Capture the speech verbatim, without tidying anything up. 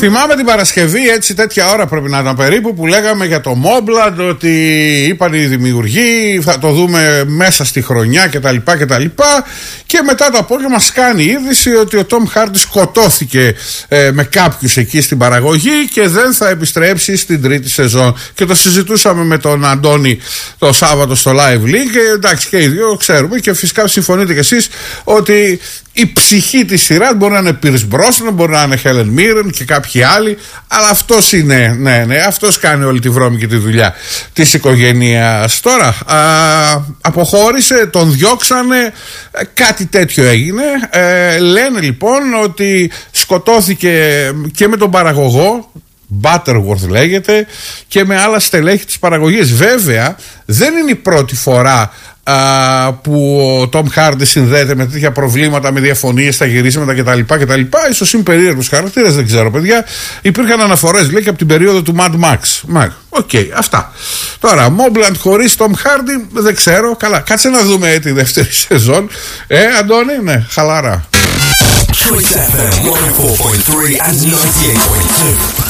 Θυμάμαι την Παρασκευή, έτσι τέτοια ώρα πρέπει να ήταν περίπου, που λέγαμε για το Mobland, ότι είπαν οι δημιουργοί θα το δούμε μέσα στη χρονιά κτλ. κτλ. Και μετά το απόγευμα σκάνει η είδηση ότι ο Tom Hardy σκοτώθηκε ε, με κάποιους εκεί στην παραγωγή και δεν θα επιστρέψει στην τρίτη σεζόν. Και το συζητούσαμε με τον Αντώνη το Σάββατο στο Live Link και εντάξει και οι δύο ξέρουμε και φυσικά συμφωνείτε κι εσείς ότι η ψυχή της σειράς μπορεί να είναι Pierce Brosnan, μπορεί να είναι Helen Mirren και κάποιοι άλλοι, αλλά αυτός είναι, ναι, ναι, αυτός κάνει όλη τη βρώμη και τη δουλειά της οικογένειας. Τώρα α, αποχώρησε, τον διώξανε, κάτι τέτοιο έγινε. Ε, λένε λοιπόν ότι σκοτώθηκε και με τον παραγωγό, Butterworth λέγεται, και με άλλα στελέχη της παραγωγής. Βέβαια δεν είναι η πρώτη φορά α, που ο Tom Hardy συνδέεται με τέτοια προβλήματα, με διαφωνίες στα γυρίσματα κτλ. κτλ. Ίσως είναι περίεργους χαρακτήρες, δεν ξέρω παιδιά. Υπήρχαν αναφορές λέει και από την περίοδο του Mad Max. Οκ, okay, αυτά. Τώρα, Mobland χωρίς Tom Hardy δεν ξέρω. Καλά, κάτσε να δούμε τη δεύτερη σεζόν. Ε, Αντώνη, ναι, χαλαρά. Choice εφ εμ εκατόν τέσσερα κόμμα τρία and ninety-eight point two.